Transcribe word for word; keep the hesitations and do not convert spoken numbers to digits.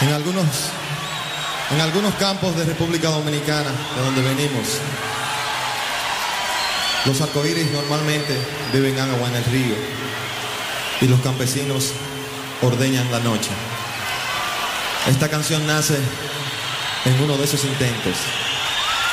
En algunos, en algunos campos de República Dominicana, de donde venimos, los arcoíris normalmente beben agua en el río y los campesinos ordeñan la noche. Esta canción nace en uno de esos intentos.